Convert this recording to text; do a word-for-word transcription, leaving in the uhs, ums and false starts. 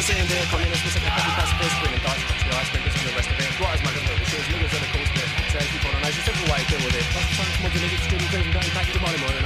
Saying they're communists, we said they're petty pacifists, winning dice, touch the ice, makers and the rest of it. What is matters, no issues, niggas are the cool spit. Says we colonize, it's every way to deal with it. That's the science, mods and idiots, student, crazy, don't impact the money, money.